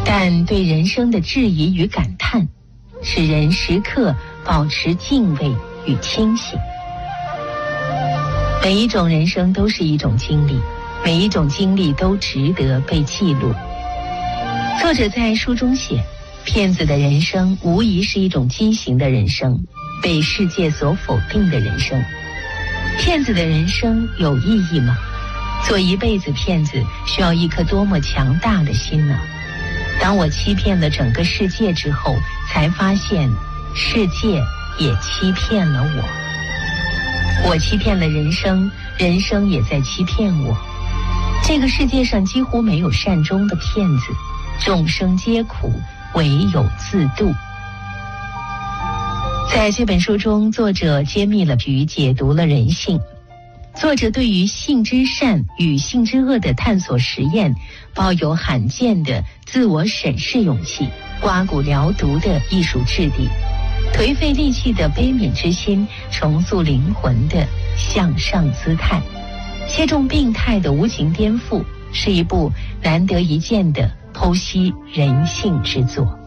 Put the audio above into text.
但对人生的质疑与感叹，使人时刻保持敬畏与清醒。每一种人生都是一种经历，每一种经历都值得被记录。作者在书中写，骗子的人生无疑是一种畸形的人生，被世界所否定的人生。骗子的人生有意义吗？做一辈子骗子需要一颗多么强大的心呢？当我欺骗了整个世界之后，才发现世界也欺骗了我。我欺骗了人生，人生也在欺骗我。这个世界上几乎没有善终的骗子，众生皆苦，唯有自度。在这本书中，作者揭秘了局，解读了人性。作者对于性之善与性之恶的探索实验，抱有罕见的自我审视勇气，刮骨疗毒的艺术质地，颓废戾气的悲悯之心，重塑灵魂的向上姿态，切中病态的无情颠覆，是一部难得一见的剖析人性之作。